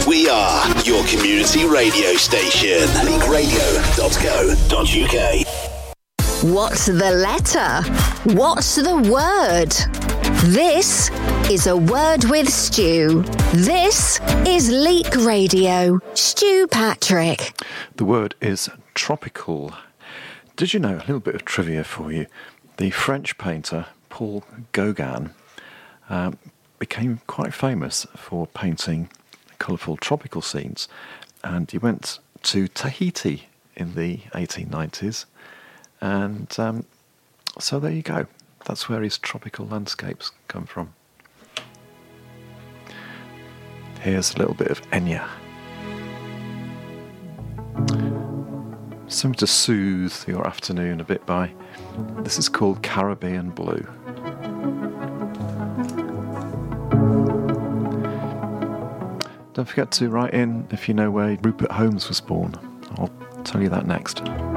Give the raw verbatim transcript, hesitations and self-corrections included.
We are your community radio station. leak radio dot co dot uk. What's the letter? What's the word? This is A Word with Stu. This is Leak Radio. Stu Patrick. The word is tropical. Did you know, a little bit of trivia for you, the French painter Paul Gauguin um, became quite famous for painting colourful tropical scenes, and he went to Tahiti in the eighteen nineties, and um, so there you go. That's where his tropical landscapes come from. Here's a little bit of Enya. Something to soothe your afternoon a bit by. This is called Caribbean Blue. Don't forget to write in if you know where Rupert Holmes was born. I'll tell you that next.